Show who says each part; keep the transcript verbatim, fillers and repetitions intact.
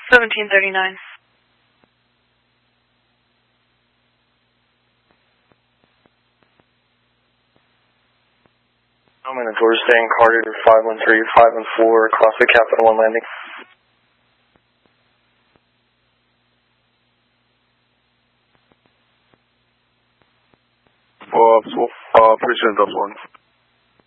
Speaker 1: seventeen thirty-nine.
Speaker 2: I'm in the Georgia staying Carter five one three, five one four, across the Capital One landing.
Speaker 3: Uh, so, uh, President, that's one.